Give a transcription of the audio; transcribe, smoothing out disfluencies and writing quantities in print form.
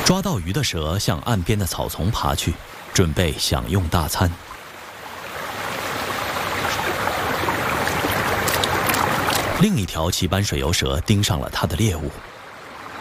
抓到鱼的蛇向岸边的草丛爬去，准备享用大餐。另一条鳍斑水游蛇盯上了它的猎物，